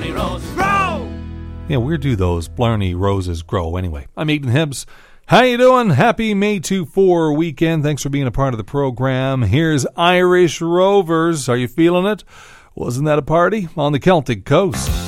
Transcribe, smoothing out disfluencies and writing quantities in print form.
Blarney Roses grow. Yeah, where do those Blarney Roses grow anyway? I'm Aidan Hibbs. How you doing? Happy May 2-4 weekend. Thanks for being a part of the program. Here's Irish Rovers. Are you feeling it? Wasn't that a party on the Celtic coast?